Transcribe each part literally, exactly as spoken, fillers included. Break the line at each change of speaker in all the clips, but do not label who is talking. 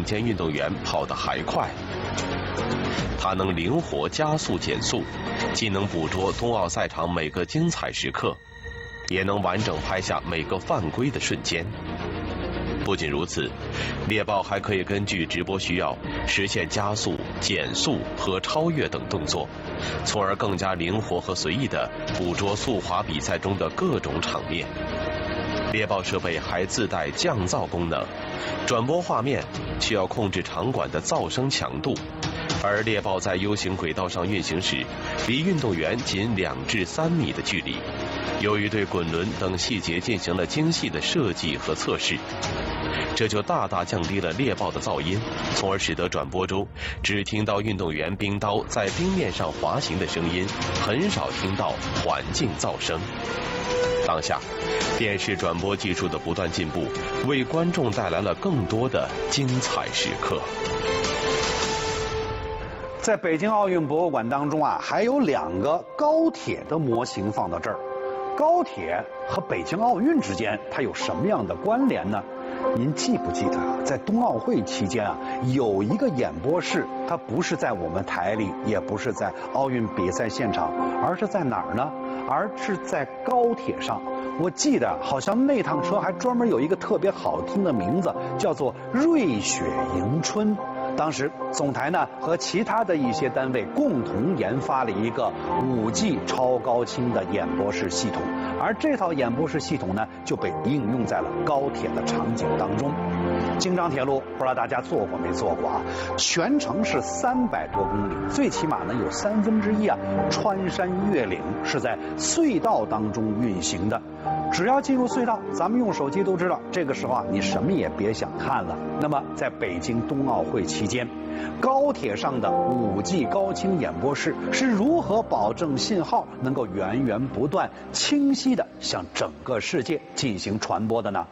尖运动员跑得还快。它能灵活加速减速，既能捕捉冬奥赛场每个精彩时刻，也能完整拍下每个犯规的瞬间。不仅如此，猎豹还可以根据直播需要，实现加速、减速和超越等动作，从而更加灵活和随意地捕捉速滑比赛中的各种场面。猎豹设备还自带降噪功能，转播画面需要控制场馆的噪声强度，而猎豹在 U 型轨道上运行时，离运动员仅两至三米的距离。由于对滚轮等细节进行了精细的设计和测试，这就大大降低了猎豹的噪音，从而使得转播中只听到运动员冰刀在冰面上滑行的声音，很少听到环境噪声。当下，电视转播技术的不断进步，为观众带来了更多的精彩时刻。
在北京奥运博物馆当中啊，还有两个高铁的模型放到这儿。高铁和北京奥运之间，它有什么样的关联呢？您记不记得啊，在冬奥会期间啊，有一个演播室，它不是在我们台里，也不是在奥运比赛现场，而是在哪儿呢？而是在高铁上。我记得好像那趟车还专门有一个特别好听的名字，叫做瑞雪迎春。当时总台呢和其他的一些单位共同研发了一个 五 G 超高清的演播室系统，而这套演播室系统呢就被应用在了高铁的场景当中。京张铁路不知道大家坐过没坐过啊？全程是三百多公里，最起码呢有三分之一啊穿山越岭，是在隧道当中运行的。只要进入隧道，咱们用手机都知道，这个时候啊你什么也别想看了。那么在北京冬奥会期间，高铁上的 五 G 高清演播室是如何保证信号能够源源不断、清晰地向整个世界进行传播的呢？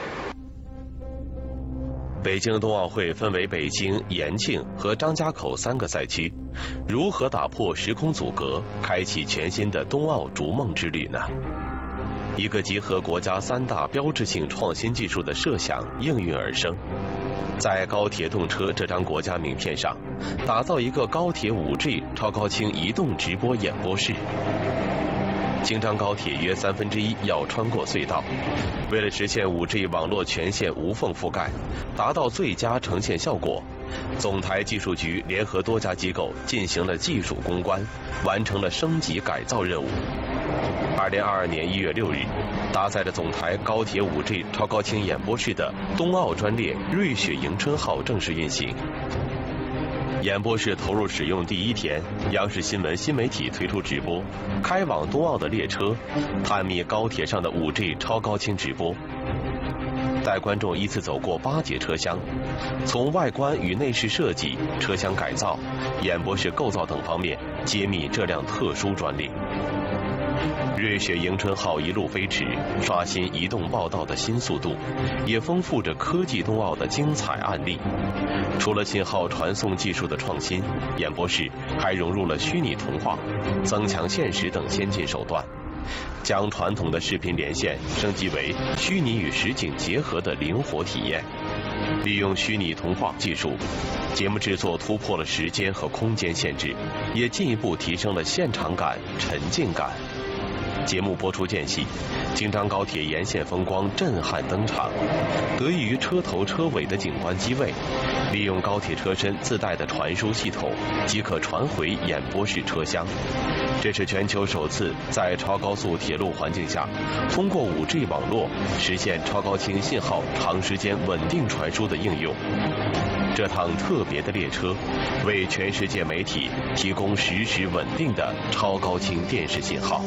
北京冬奥会分为北京、延庆和张家口三个赛区，如何打破时空阻隔，开启全新的冬奥逐梦之旅呢？一个集合国家三大标志性创新技术的设想应运而生，在高铁动车这张国家名片上，打造一个高铁 五 G 超高清移动直播演播室。京张高铁约三分之一要穿过隧道，为了实现 五 G 网络全线无缝覆盖，达到最佳呈现效果，总台技术局联合多家机构进行了技术攻关，完成了升级改造任务。二零二二年一月六日，搭载着总台高铁 五 G 超高清演播室的冬奥专列瑞雪迎春号正式运行。演播室投入使用第一天，央视新闻新媒体推出直播，开往冬奥的列车，探秘高铁上的 五 G 超高清直播。带观众依次走过八节车厢，从外观与内饰设计、车厢改造、演播室构造等方面揭秘这辆特殊专列。瑞雪迎春号一路飞驰，刷新移动报道的新速度，也丰富着科技冬奥的精彩案例。除了信号传送技术的创新，演播室还融入了虚拟童话、增强现实等先进手段，将传统的视频连线升级为虚拟与实景结合的灵活体验。利用虚拟童话技术，节目制作突破了时间和空间限制，也进一步提升了现场感、沉浸感。节目播出间隙，京张高铁沿线风光震撼登场。得益于车头车尾的景观机位，利用高铁车身自带的传输系统，即可传回演播室车厢。这是全球首次在超高速铁路环境下，通过 五 G 网络实现超高清信号长时间稳定传输的应用。这趟特别的列车，为全世界媒体提供实时稳定的超高清电视信号。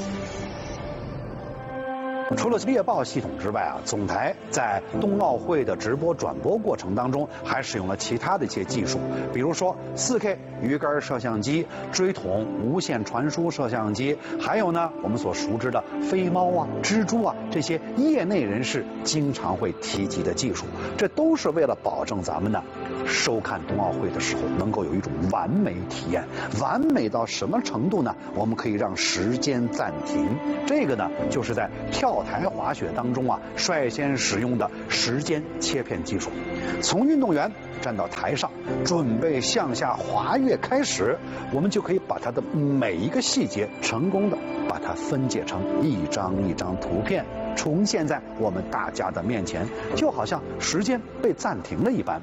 除了猎豹系统之外啊，总台在冬奥会的直播转播过程当中，还使用了其他的一些技术，比如说 四 K 鱼竿摄像机、锥筒无线传输摄像机，还有呢我们所熟知的飞猫啊、蜘蛛啊这些业内人士经常会提及的技术，这都是为了保证咱们呢收看冬奥会的时候能够有一种完美体验。完美到什么程度呢？我们可以让时间暂停，这个呢就是在跳跳台滑雪当中啊率先使用的时间切片技术。从运动员站到台上，准备向下滑跃开始，我们就可以把它的每一个细节成功的把它分解成一张一张图片，重现在我们大家的面前，就好像时间被暂停了一般。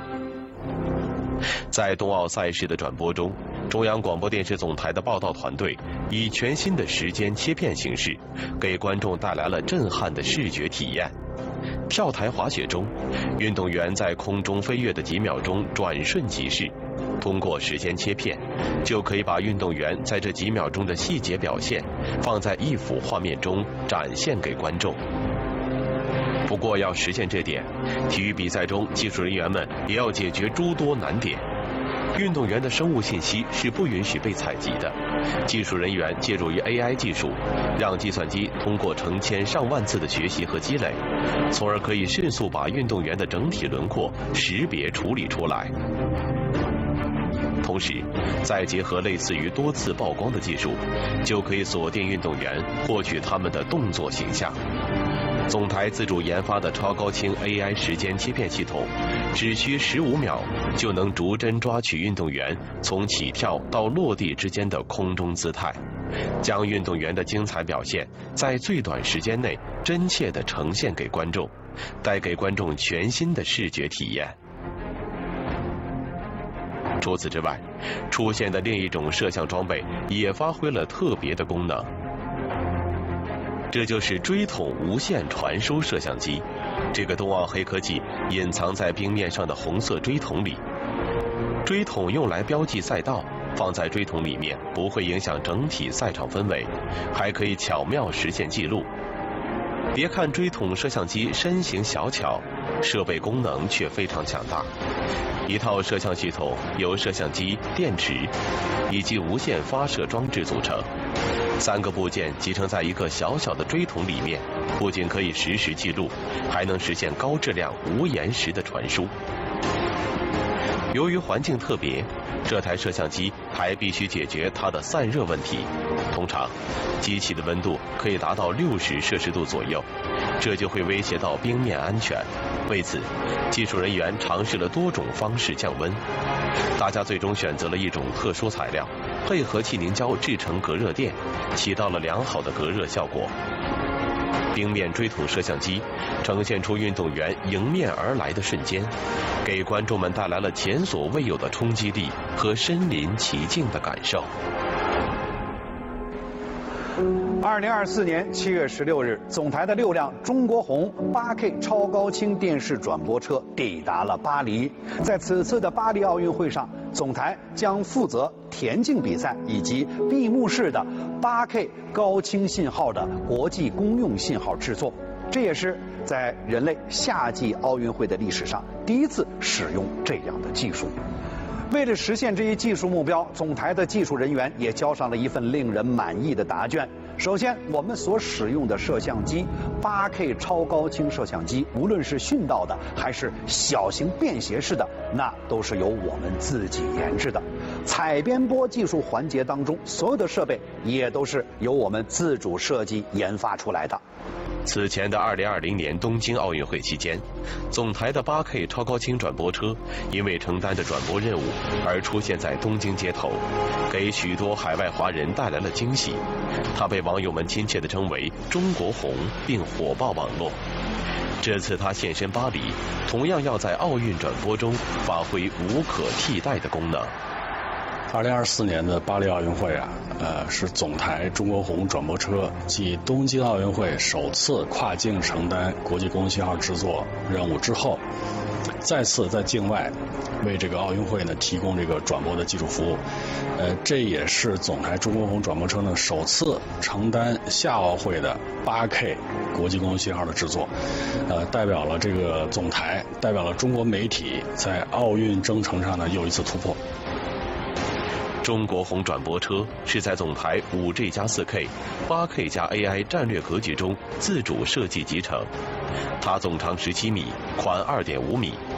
在冬奥赛事的转播中，中央广播电视总台的报道团队以全新的时间切片形式，给观众带来了震撼的视觉体验。跳台滑雪中，运动员在空中飞跃的几秒钟转瞬即逝，通过时间切片，就可以把运动员在这几秒钟的细节表现放在一幅画面中展现给观众。不过要实现这点，体育比赛中技术人员们也要解决诸多难点。运动员的生物信息是不允许被采集的，技术人员借助于 A I 技术，让计算机通过成千上万次的学习和积累，从而可以迅速把运动员的整体轮廓识别处理出来。同时，再结合类似于多次曝光的技术，就可以锁定运动员，获取他们的动作形象。总台自主研发的超高清 A I 时间切片系统，只需十五秒就能逐帧抓取运动员从起跳到落地之间的空中姿态，将运动员的精彩表现在最短时间内真切地呈现给观众，带给观众全新的视觉体验。除此之外，出现的另一种摄像装备也发挥了特别的功能。这就是锥筒无线传输摄像机。这个冬奥黑科技隐藏在冰面上的红色锥筒里。锥筒用来标记赛道，放在锥筒里面不会影响整体赛场氛围，还可以巧妙实现记录。别看锥筒摄像机身形小巧，设备功能却非常强大。一套摄像系统由摄像机、电池以及无线发射装置组成。三个部件集成在一个小小的锥筒里面，不仅可以实时记录，还能实现高质量无延时的传输。由于环境特别，这台摄像机还必须解决它的散热问题。通常，机器的温度可以达到六十摄氏度左右，这就会威胁到冰面安全。为此，技术人员尝试了多种方式降温，大家最终选择了一种特殊材料，配合气凝胶制成隔热垫，起到了良好的隔热效果。冰面锥筒摄像机呈现出运动员迎面而来的瞬间，给观众们带来了前所未有的冲击力和身临其境的感受。
二零二四年七月十六日，总台的六辆中国红 八 K 超高清电视转播车抵达了巴黎。在此次的巴黎奥运会上，总台将负责田径比赛以及闭幕式的 八 K 高清信号的国际公用信号制作。这也是在人类夏季奥运会的历史上第一次使用这样的技术。为了实现这一技术目标，总台的技术人员也交上了一份令人满意的答卷。首先，我们所使用的摄像机 八 K 超高清摄像机，无论是殉道的还是小型便携式的，那都是由我们自己研制的。采编播技术环节当中，所有的设备也都是由我们自主设计研发出来的。
此前的二零二零年东京奥运会期间，总台的 八 K 超高清转播车因为承担着转播任务而出现在东京街头，给许多海外华人带来了惊喜。它被网友们亲切地称为中国红，并火爆网络。这次他现身巴黎，同样要在奥运转播中发挥无可替代的功能。
二零二四年的巴黎奥运会啊，呃，是总台中国红转播车继东京奥运会首次跨境承担国际公用信号制作任务之后，再次在境外为这个奥运会呢提供这个转播的技术服务。呃，这也是总台中国红转播车呢首次承担夏奥会的 八 K 国际公用信号的制作，呃，代表了这个总台，代表了中国媒体在奥运征程上的又一次突破。
中国红转播车是在总台 五 G 加 四 K、八 K 加 A I 战略格局中自主设计集成。它总长十七米，宽二点五米，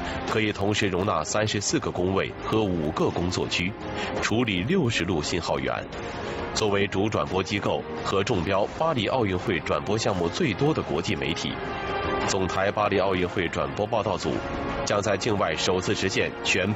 可以同时容纳三十四个工位和五个工作区，处理六十路信号源。作为主转播机构和中标巴黎奥运会转播项目最多的国际媒体，总台巴黎奥运会转播报道组将在境外首次实现全